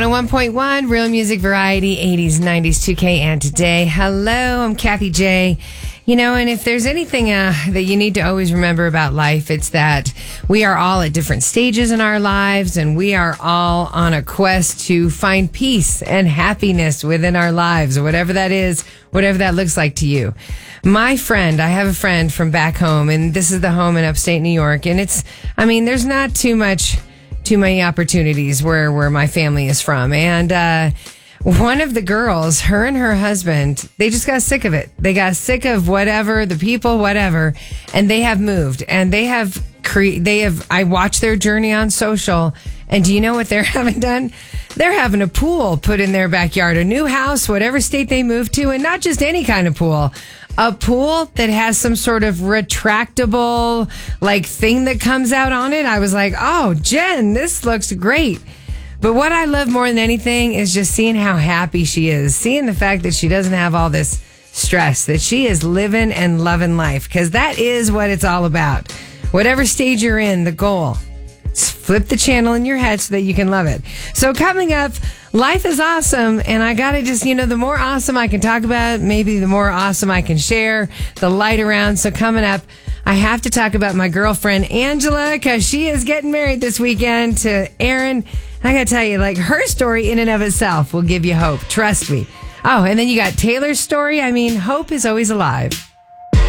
101.1 Real Music Variety, 80s, 90s, 2K, and today. Hello, I'm Kathy J. You know, and if there's anything that you need to always remember about life, it's that we are all at different stages in our lives, and we are all on a quest to find peace and happiness within our lives, whatever that is, whatever that looks like to you. I have a friend from back home, and this is the home in upstate New York, and there's not too many opportunities where my family is from. And one of the girls, her and her husband, they just got sick of it. They got sick of whatever, the people, whatever, and they have moved. And I watched their journey on social, and do you know what they're having done? They're having a pool put in their backyard, a new house, whatever state they moved to, and not just any kind of pool. A pool that has some sort of retractable thing that comes out on it. I was like, oh, Jen, this looks great. But what I love more than anything is just seeing how happy she is, seeing the fact that she doesn't have all this stress, that she is living and loving life, because that is what it's all about. Whatever stage you're in, the goal, flip the channel in your head so that you can love it. So coming up, life is awesome, and I gotta just, the more awesome I can talk about, maybe the more awesome I can share, the light around. So coming up, I have to talk about my girlfriend, Angela, because she is getting married this weekend to Aaron. I gotta tell you, her story in and of itself will give you hope. Trust me. Oh, and then you got Taylor's story. Hope is always alive.